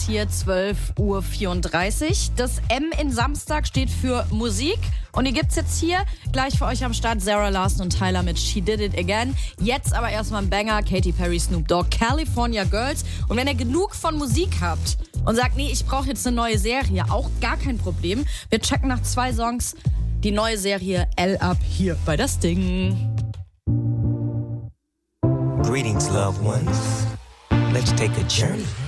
Hier 12:34 Uhr. Das M in Samstag steht für Musik. Und die gibt's jetzt hier gleich für euch am Start. Sarah Larson und Tyler mit She Did It Again. Jetzt aber erstmal ein Banger. Katy Perry, Snoop Dogg, California Girls. Und wenn ihr genug von Musik habt und sagt, nee, ich brauche jetzt eine neue Serie, auch gar kein Problem. Wir checken nach 2 Songs die neue Serie L-Up hier bei Das Ding. Greetings, loved ones. Let's take a journey.